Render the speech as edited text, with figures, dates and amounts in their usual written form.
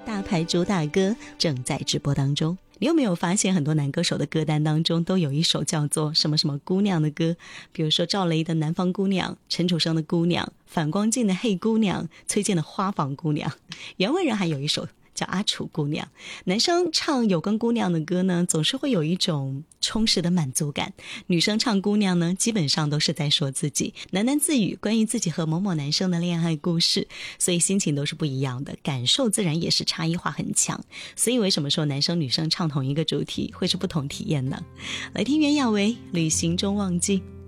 大牌主打歌正在直播当中。你有没有发现很多男歌手的歌单当中都有一首叫做什么什么姑娘的歌，比如说赵雷的南方姑娘，陈楚生的姑娘，反光镜的黑姑娘，崔健的花房姑娘，袁惟仁还有一首叫阿楚姑娘。男生唱有关姑娘的歌呢，总是会有一种充实的满足感，女生唱姑娘呢，基本上都是在说自己，喃喃自语关于自己和某某男生的恋爱故事，所以心情都是不一样的，感受自然也是差异化很强。所以为什么说男生女生唱同一个主题会是不同体验呢？来听袁娅维旅行中忘记。